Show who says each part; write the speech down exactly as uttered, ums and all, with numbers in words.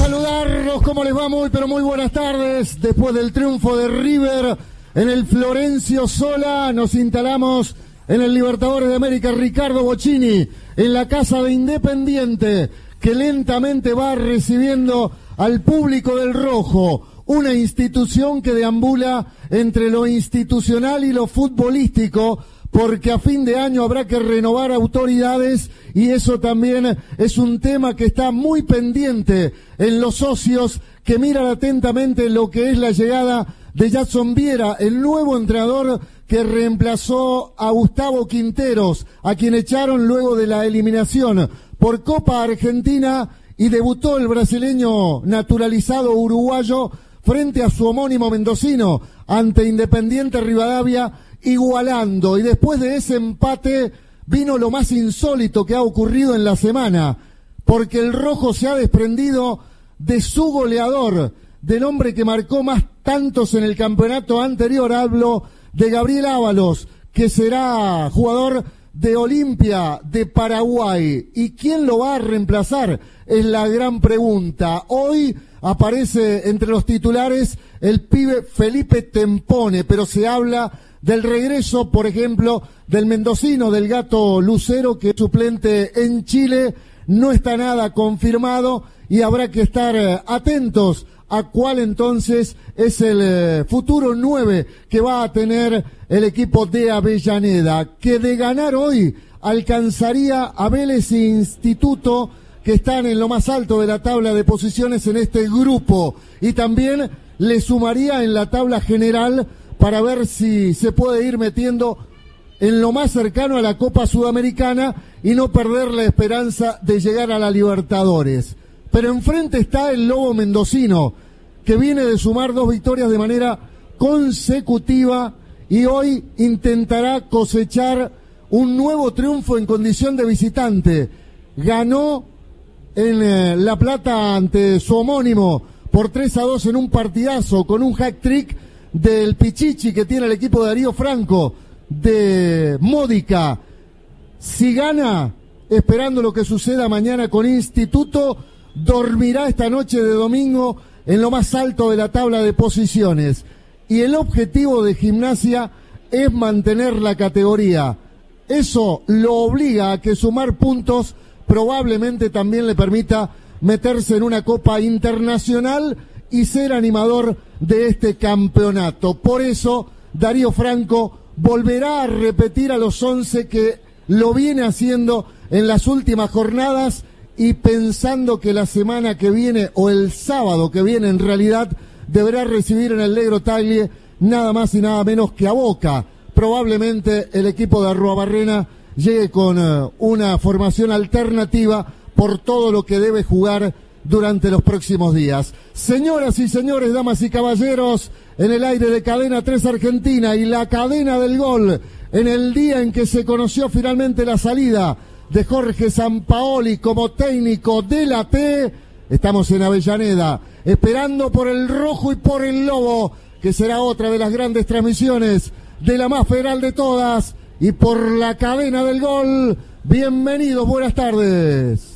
Speaker 1: saludarlos, ¿cómo les va? Muy, pero muy buenas tardes. Después del triunfo de River en el Florencio Sola, nos instalamos en el Libertadores de América Ricardo Bocchini, en la casa de Independiente, que lentamente va recibiendo al público del rojo, una institución que deambula entre lo institucional y lo futbolístico, porque a fin de año habrá que renovar autoridades y eso también es un tema que está muy pendiente en los socios que miran atentamente lo que es la llegada de Jackson Viera, el nuevo entrenador que reemplazó a Gustavo Quinteros, a quien echaron luego de la eliminación por Copa Argentina, y debutó el brasileño naturalizado uruguayo frente a su homónimo mendocino ante Independiente Rivadavia, igualando, y después de ese empate vino lo más insólito que ha ocurrido en la semana, porque el rojo se ha desprendido de su goleador, del hombre que marcó más tantos en el campeonato anterior. Hablo de Gabriel Ábalos, que será jugador de Olimpia de Paraguay. ¿Y quién lo va a reemplazar? Es la gran pregunta. Hoy aparece entre los titulares el pibe Felipe Tempone, pero se habla del regreso, por ejemplo, del mendocino, del Gato Lucero, que es suplente en Chile. No está nada confirmado y habrá que estar eh, atentos a cuál entonces es el eh, futuro nueve que va a tener el equipo de Avellaneda, que de ganar hoy alcanzaría a Vélez e Instituto, que están en lo más alto de la tabla de posiciones en este grupo, y también le sumaría en la tabla general para ver si se puede ir metiendo en lo más cercano a la Copa Sudamericana y no perder la esperanza de llegar a la Libertadores. Pero enfrente está el Lobo Mendocino, que viene de sumar dos victorias de manera consecutiva y hoy intentará cosechar un nuevo triunfo en condición de visitante. Ganó en eh, La Plata ante su homónimo por tres a dos en un partidazo, con un hat-trick del Pichichi que tiene el equipo de Darío Franco, de Módica. Si gana, esperando lo que suceda mañana con Instituto, dormirá esta noche de domingo en lo más alto de la tabla de posiciones. Y el objetivo de Gimnasia es mantener la categoría. Eso lo obliga a que sumar puntos probablemente también le permita meterse en una Copa Internacional y ser animador de este campeonato. Por eso Darío Franco volverá a repetir a los once que lo viene haciendo en las últimas jornadas, y pensando que la semana que viene, o el sábado que viene en realidad, deberá recibir en el Negro Taglie nada más y nada menos que a Boca. Probablemente el equipo de Arruabarrena llegue con uh, una formación alternativa por todo lo que debe jugar durante los próximos días. Señoras y señores, damas y caballeros, en el aire de Cadena tres Argentina y la cadena del gol, en el día en que se conoció finalmente la salida de Jorge Sampaoli como técnico de la T, estamos en Avellaneda, esperando por el rojo y por el lobo, que será otra de las grandes transmisiones de la más federal de todas, y por la cadena del gol. Bienvenidos, buenas tardes.